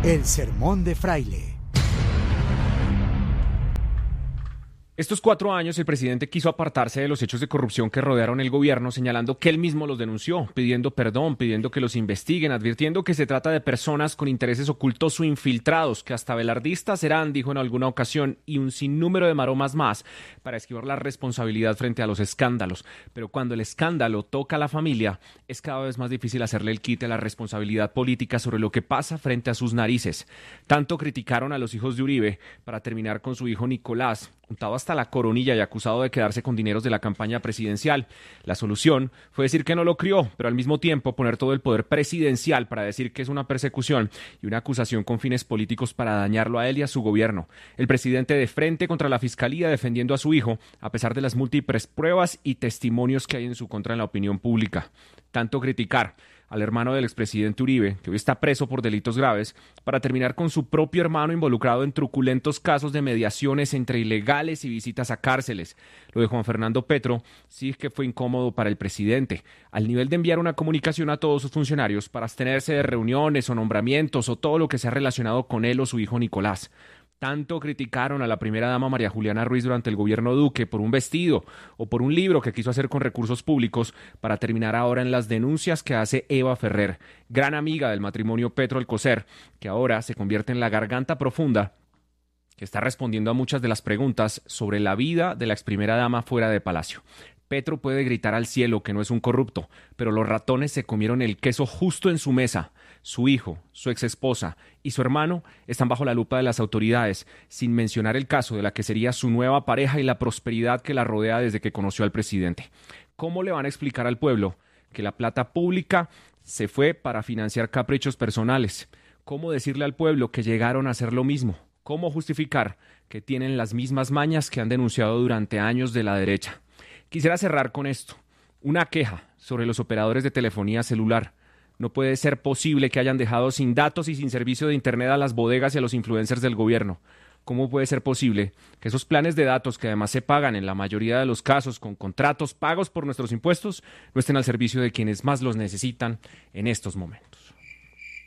El sermón de Fraile. Estos 4 años el presidente quiso apartarse de los hechos de corrupción que rodearon el gobierno, señalando que él mismo los denunció, pidiendo perdón, pidiendo que los investiguen, advirtiendo que se trata de personas con intereses ocultos o infiltrados, que hasta velardistas serán, dijo en alguna ocasión, y un sinnúmero de maromas más para esquivar la responsabilidad frente a los escándalos. Pero cuando el escándalo toca a la familia, es cada vez más difícil hacerle el quite a la responsabilidad política sobre lo que pasa frente a sus narices. Tanto criticaron a los hijos de Uribe para terminar con su hijo Nicolás, untado hasta la coronilla y acusado de quedarse con dineros de la campaña presidencial. La solución fue decir que no lo crió, pero al mismo tiempo poner todo el poder presidencial para decir que es una persecución y una acusación con fines políticos para dañarlo a él y a su gobierno. El presidente de frente contra la fiscalía defendiendo a su hijo, a pesar de las múltiples pruebas y testimonios que hay en su contra en la opinión pública. Tanto criticar al hermano del expresidente Uribe, que hoy está preso por delitos graves, para terminar con su propio hermano involucrado en truculentos casos de mediaciones entre ilegales y visitas a cárceles. Lo de Juan Fernando Petro sí que fue incómodo para el presidente, al nivel de enviar una comunicación a todos sus funcionarios para abstenerse de reuniones o nombramientos o todo lo que sea relacionado con él o su hijo Nicolás. Tanto criticaron a la primera dama María Juliana Ruiz durante el gobierno Duque por un vestido o por un libro que quiso hacer con recursos públicos para terminar ahora en las denuncias que hace Eva Ferrer, gran amiga del matrimonio Petro-Alcocer, que ahora se convierte en la garganta profunda que está respondiendo a muchas de las preguntas sobre la vida de la ex primera dama fuera de Palacio. Petro puede gritar al cielo que no es un corrupto, pero los ratones se comieron el queso justo en su mesa. Su hijo, su exesposa y su hermano están bajo la lupa de las autoridades, sin mencionar el caso de la que sería su nueva pareja y la prosperidad que la rodea desde que conoció al presidente. ¿Cómo le van a explicar al pueblo que la plata pública se fue para financiar caprichos personales? ¿Cómo decirle al pueblo que llegaron a hacer lo mismo? ¿Cómo justificar que tienen las mismas mañas que han denunciado durante años de la derecha? Quisiera cerrar con esto. Una queja sobre los operadores de telefonía celular. No puede ser posible que hayan dejado sin datos y sin servicio de internet a las bodegas y a los influencers del gobierno. ¿Cómo puede ser posible que esos planes de datos, que además se pagan en la mayoría de los casos con contratos pagos por nuestros impuestos, no estén al servicio de quienes más los necesitan en estos momentos?